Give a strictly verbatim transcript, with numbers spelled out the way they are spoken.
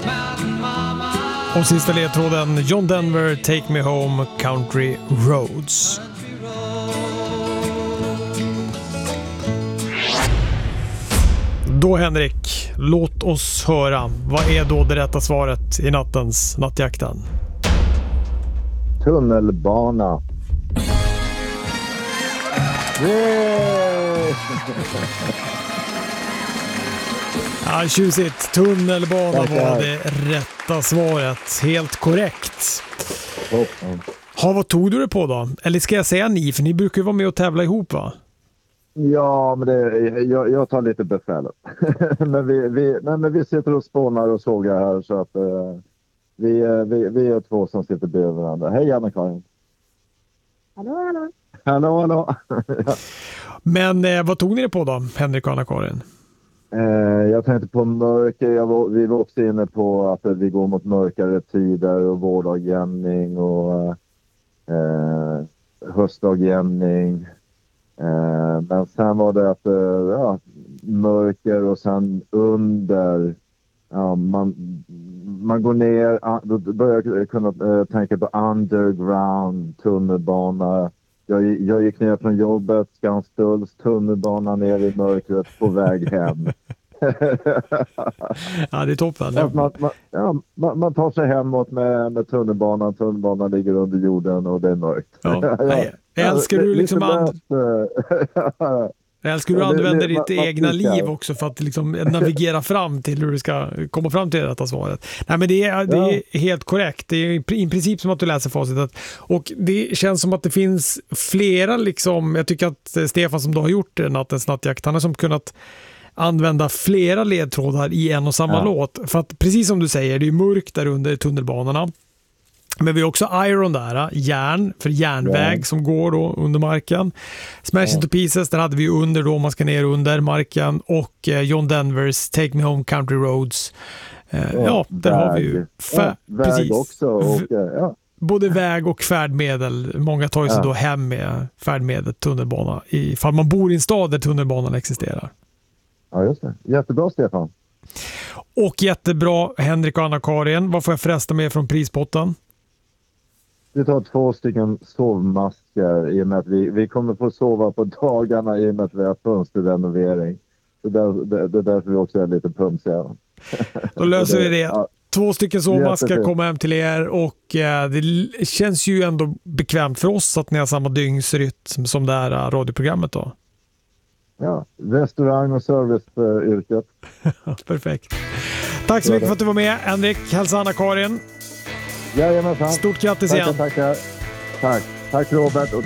Och sista ledtråden, John Denver, Take Me Home, Country Roads. Då Henrik, låt oss höra. Vad är då det rätta svaret i nattens nattjakten? Tunnelbana. Yeah! Ja, tjusigt. Tunnelbana var det rätta svaret. Helt korrekt. Ha, vad tog du det på då? Eller ska jag säga ni? För ni brukar ju vara med och tävla ihop, va? Ja, men det, jag, jag tar lite befälet. men, vi, vi, nej, men vi sitter och spånar och sågar här så att uh, vi, vi, vi är två som sitter bredvid varandra. Hej Anna-Karin. Hallå, hallå. Hallå, hallå. Men eh, vad tog ni det på då, Henrik och Anna-Karin? Eh, jag tänkte på mörker. Jag var, vi var också inne på att vi går mot mörkare tider och vårdagjämning och eh, höstdagjämning. Eh, men sen var det att eh, ja, mörker och sen under ja, man, man går ner, då börjar jag kunna eh, tänka på underground, tunnelbana. Jag, jag gick ner från jobbet, Skanstulls, tunnelbana ner i mörkret på väg hem. Ja, det är toppen. Ja, man, man, ja, man, man tar sig hemåt med, med tunnelbanan. Tunnelbanan ligger under jorden och det är mörkt. Ja. Nej, älskar du liksom and... Jag älskar du använder ditt egna liv också för att liksom navigera fram till hur du ska komma fram till detta svaret. Nej, men det är, det är ja. helt korrekt. Det är i princip som att du läser facitet. Och det känns som att det finns flera liksom, jag tycker att Stefan som du har gjort nattens nattjakt, han har som kunnat använda flera ledtrådar i en och samma ja. låt. För att precis som du säger, det är mörkt där under tunnelbanorna. Men vi har också Iron där, järn, för järnväg ja. som går då under marken. Smash ja. into Pieces, där hade vi under då, man ska ner under marken. Och eh, John Denvers Take Me Home, Country Roads. Eh, ja, ja, där väg. har vi ju fär- ja, väg precis. också. Och, ja. Både väg och färdmedel. Många tar ju sig ja. då hem med färdmedel, tunnelbana. Ifall man bor i en stad där tunnelbanan existerar. Ja, just det. Jättebra, Stefan. Och jättebra, Henrik och Anna-Karin. Vad får jag förresten med från prispotten? Vi tar två stycken sovmasker i och med att vi, vi kommer få sova på dagarna i och med att vi har fönsterrenovering. Så där, det, det är därför vi också är lite pumsiga. Då löser vi det. Ja. Två stycken sovmasker kommer hem till er och eh, det känns ju ändå bekvämt för oss att ni har samma dygnsrytm som det här radioprogrammet då. Ja, restaurang- och serviceyrket. Perfekt. Tack så mycket för att du var med, Henrik. Hälsa Anna-Karin. Jajamensan. Stort grattis tackar, igen. Tackar. Tack. Tack Robert och